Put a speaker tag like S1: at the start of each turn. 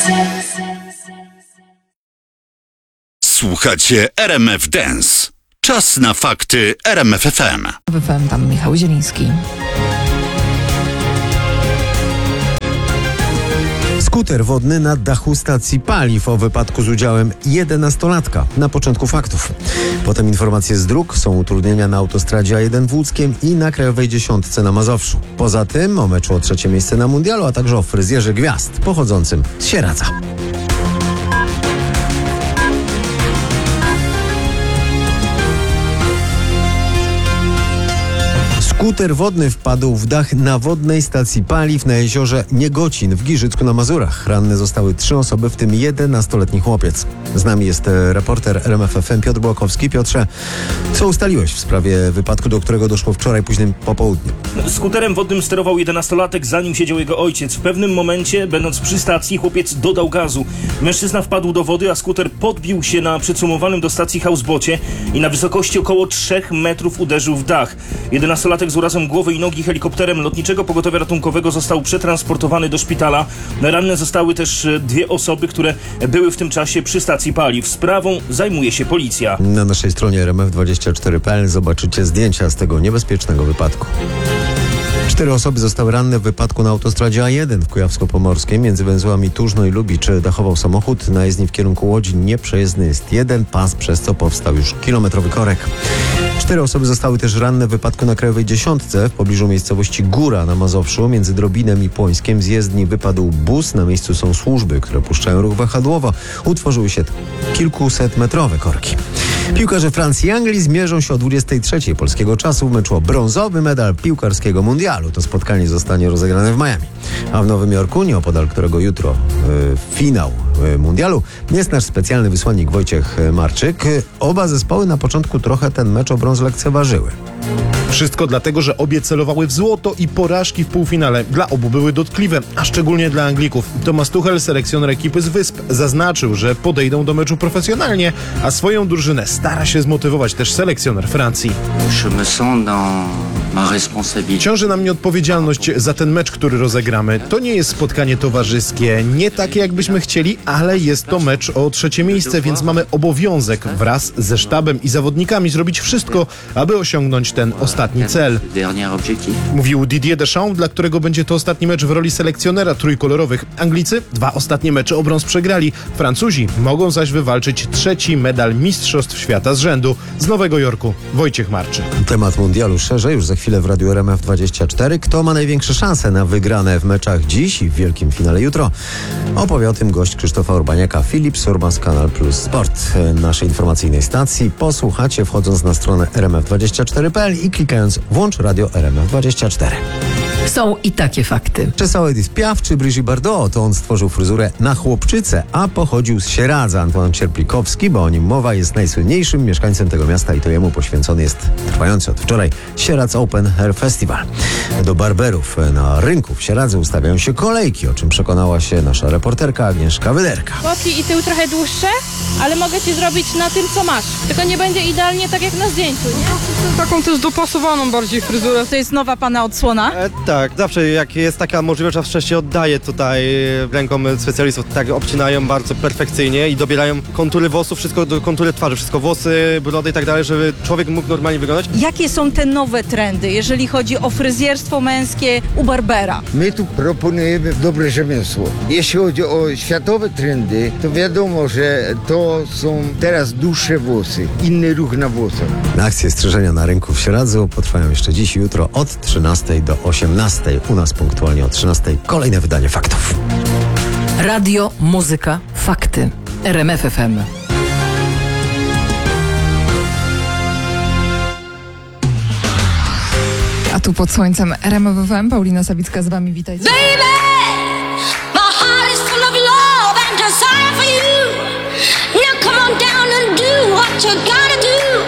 S1: Słuchacie RMF Dance. Czas na fakty RMF FM.
S2: FM, tam Michał Zieliński.
S3: Skuter wodny na dachu stacji paliw o wypadku z udziałem 11-latka. Na początku faktów. Potem informacje z dróg, są utrudnienia na autostradzie A1 w Łódzkiem i na Krajowej Dziesiątce na Mazowszu. Poza tym o meczu o 3. miejsce na mundialu, a także o fryzjerze gwiazd pochodzącym z Sieradza. Skuter wodny wpadł w dach na wodnej stacji paliw na jeziorze Niegocin w Giżycku na Mazurach. Ranne zostały 3 osoby, w tym 11-letni chłopiec. Z nami jest reporter RMF FM Piotr Błakowski. Piotrze, co ustaliłeś w sprawie wypadku, do którego doszło wczoraj późnym popołudniu?
S4: Skuterem wodnym sterował 11-latek, zanim siedział jego ojciec. W pewnym momencie, będąc przy stacji, chłopiec dodał gazu. Mężczyzna wpadł do wody, a skuter podbił się na przycumowanym do stacji housebocie i na wysokości około 3 metrów uderzył w dach. 11-latek z urazem głowy i nogi helikopterem Lotniczego Pogotowia Ratunkowego został przetransportowany do szpitala. Ranne zostały też 2 osoby, które były w tym czasie przy stacji paliw. Sprawą zajmuje się policja.
S3: Na naszej stronie rmf24.pl zobaczycie zdjęcia z tego niebezpiecznego wypadku. 4 osoby zostały ranne w wypadku na autostradzie A1 w Kujawsko-Pomorskiem. Między węzłami Tużno i Lubicz dachował samochód. Na jezdni w kierunku Łodzi nieprzejezdny jest jeden pas, przez co powstał już kilometrowy korek. 4 osoby zostały też ranne w wypadku na Krajowej Dziesiątce w pobliżu miejscowości Góra na Mazowszu. Między Drobinem i Płońskiem z jezdni wypadł bus. Na miejscu są służby, które puszczają ruch wahadłowo. Utworzyły się kilkusetmetrowe korki. Piłkarze Francji i Anglii zmierzą się o 23:00 polskiego czasu w meczu o brązowy medal piłkarskiego mundialu. To spotkanie zostanie rozegrane w Miami. A w Nowym Jorku, nieopodal którego jutro finał mundialu, jest nasz specjalny wysłannik Wojciech Marczyk. Oba zespoły na początku trochę ten mecz o brąz lekceważyły.
S5: Wszystko dlatego, że obie celowały w złoto i porażki w półfinale dla obu były dotkliwe, a szczególnie dla Anglików. Thomas Tuchel, selekcjoner ekipy z Wysp, zaznaczył, że podejdą do meczu profesjonalnie, a swoją drużynę stara się zmotywować też selekcjoner Francji. Ciąży na mnie odpowiedzialność za ten mecz, który rozegramy. To nie jest spotkanie towarzyskie, nie takie jakbyśmy chcieli, ale jest to mecz o 3. miejsce, więc mamy obowiązek wraz ze sztabem i zawodnikami zrobić wszystko, aby osiągnąć ten ostatni cel. Mówił Didier Deschamps, dla którego będzie to ostatni mecz w roli selekcjonera trójkolorowych. Anglicy 2 ostatnie mecze o brąz przegrali. Francuzi mogą zaś wywalczyć 3. medal Mistrzostw Świata z rzędu. Z Nowego Jorku Wojciech Marczyk.
S3: Temat mundialu szerzej już za chwilę w Radiu RMF24. Kto ma największe szanse na wygrane w meczach dziś i w wielkim finale jutro? Opowie o tym gość Krzysztofa Urbaniaka, Philips Urban z Kanal Plus Sport. Naszej informacyjnej stacji posłuchacie wchodząc na stronę rmf24.pl i klikając włącz radio RMF24.
S2: Są i takie fakty.
S3: Czy Edith Piaf, czy Brigitte Bardot, to on stworzył fryzurę na chłopczycę, a pochodził z Sieradza. Antoine Cierplikowski, bo o nim mowa, jest najsłynniejszym mieszkańcem tego miasta i to jemu poświęcony jest trwający od wczoraj Sieradz Open Hair Festival. Do barberów na rynku w Sieradzu ustawiają się kolejki, o czym przekonała się nasza reporterka Agnieszka Wyderka.
S6: Boki i tył trochę dłuższe, ale mogę ci zrobić na tym, co masz. Tylko nie będzie idealnie tak jak na zdjęciu, nie?
S7: Taką też dopasowaną bardziej fryzurę.
S6: To jest nowa pana odsłona?
S8: Tak, zawsze jak jest taka możliwość, zawsze się oddaje tutaj rękom specjalistów. Tak obcinają bardzo perfekcyjnie i dobierają kontury włosów, wszystko do kontury twarzy, wszystko włosy, brody i tak dalej, żeby człowiek mógł normalnie wyglądać.
S6: Jakie są te nowe trendy, jeżeli chodzi o fryzjerstwo męskie u barbera?
S9: My tu proponujemy dobre rzemiosło. Jeśli chodzi o światowe trendy, to wiadomo, że to są teraz dłuższe włosy, inny ruch na włosach.
S3: Akcje strzyżenia na rynku w Sieradzu potrwają jeszcze dziś i jutro od 13 do 18. U nas punktualnie o 13. kolejne wydanie faktów.
S2: Radio, muzyka, fakty. RMF FM. A tu pod słońcem RMF FM Paulina Sawicka z wami, witajcie.
S10: Baby, my heart is full of love and desire for you. Now come on down and do what you gotta